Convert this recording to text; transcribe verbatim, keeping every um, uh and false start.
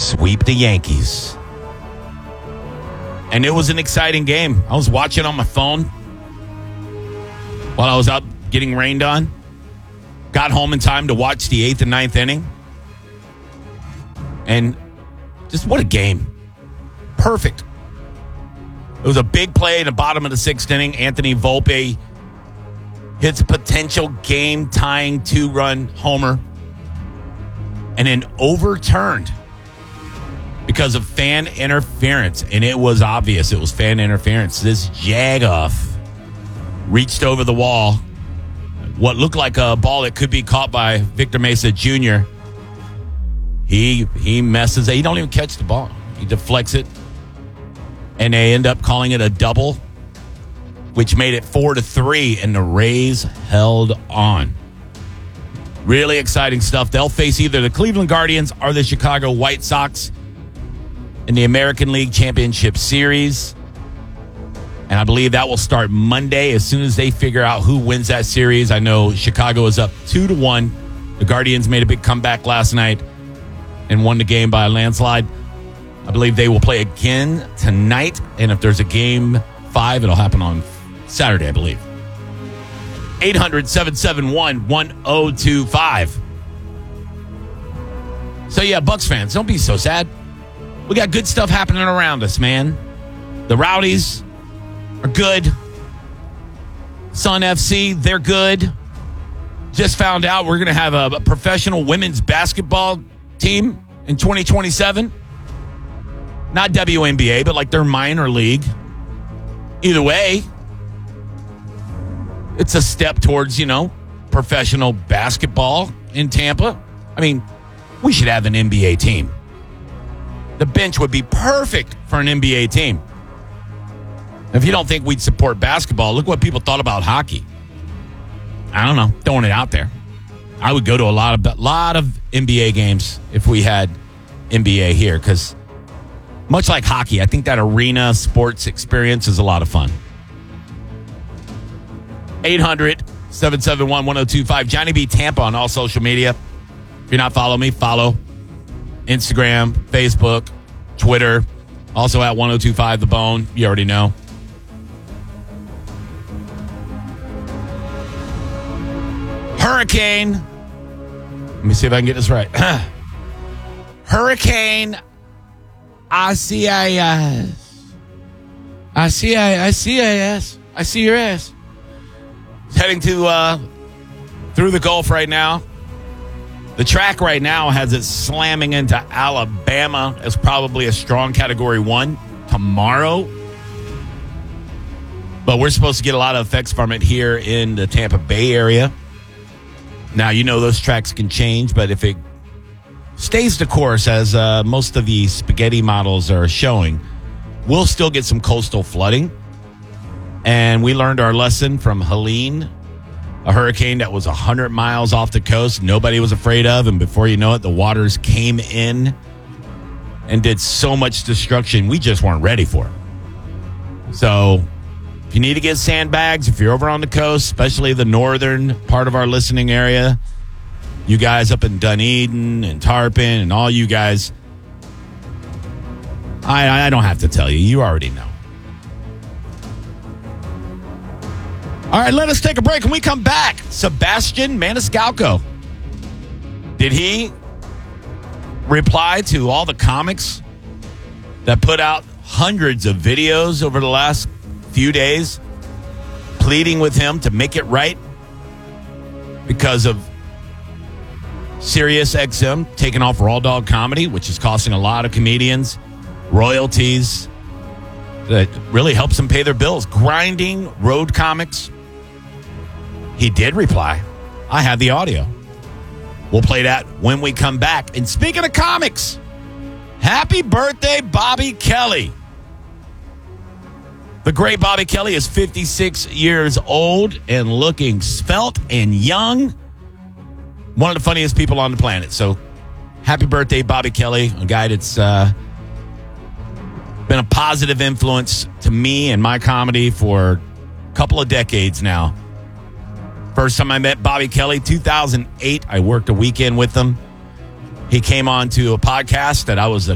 sweep the Yankees. And it was an exciting game. I was watching on my phone while I was out getting rained on. Got home in time to watch the eighth and ninth inning. And just what a game. Perfect. It was a big play in the bottom of the sixth inning. Anthony Volpe hits a potential game-tying two-run homer and then overturned because of fan interference. And it was obvious it was fan interference. This jagoff reached over the wall. What looked like a ball that could be caught by Victor Mesa Junior He he messes it. He don't even catch the ball. He deflects it. And they end up calling it a double, which made it four to three, and the Rays held on. Really exciting stuff. They'll face either the Cleveland Guardians or the Chicago White Sox in the American League Championship Series. And I believe that will start Monday as soon as they figure out who wins that series. I know Chicago is up two to one. The Guardians made a big comeback last night and won the game by a landslide. I believe they will play again tonight. And if there's a game five, it'll happen on Saturday, I believe. eight hundred, seven seven one, one oh two five. So, yeah, Bucks fans, don't be so sad. We got good stuff happening around us, man. The Rowdies are good. Sun F C, they're good. Just found out we're going to have a professional women's basketball team in twenty twenty-seven. Not W N B A, but like their minor league. Either way, it's a step towards, you know, professional basketball in Tampa. I mean, we should have an N B A team. The bench would be perfect for an N B A team. If you don't think we'd support basketball, look what people thought about hockey. I don't know, throwing it out there. I would go to a lot of lot of N B A games if we had N B A here, because much like hockey, I think that arena sports experience is a lot of fun. eight hundred, seven seven one, one oh two five. Johnny B. Tampa on all social media. If you're not following me, follow. Instagram, Facebook, Twitter. Also at one oh two five The Bone. You already know. Hurricane. Let me see if I can get this right. Hurricane I C I S. I C I C I S. I see your ass. It's heading to uh, through the Gulf right now. The track right now has it slamming into Alabama as probably a strong Category one tomorrow. But we're supposed to get a lot of effects from it here in the Tampa Bay area. Now, you know those tracks can change, but if it stays the course, as uh, most of the spaghetti models are showing, we'll still get some coastal flooding. And we learned our lesson from Helene, a hurricane that was one hundred miles off the coast, nobody was afraid of, and before you know it, the waters came in and did so much destruction we just weren't ready for. So if you need to get sandbags, if you're over on the coast, especially the northern part of our listening area, you guys up in Dunedin and Tarpon and all you guys, I, I don't have to tell you. You already know. All right, let us take a break. When we come back, Sebastian Maniscalco. Did he reply to all the comics that put out hundreds of videos over the last few days pleading with him to make it right because of Sirius X M taking off Raw Dog Comedy, which is costing a lot of comedians royalties that really helps them pay their bills? Grinding road comics. He did reply. I have the audio. We'll play that when we come back. And speaking of comics, happy birthday, Bobby Kelly. The great Bobby Kelly is fifty-six years old and looking svelte and young. One of the funniest people on the planet. So happy birthday, Bobby Kelly, a guy that's uh, been a positive influence to me and my comedy for a couple of decades now. First time I met Bobby Kelly, two thousand eight, I worked a weekend with him. He came on to a podcast that I was a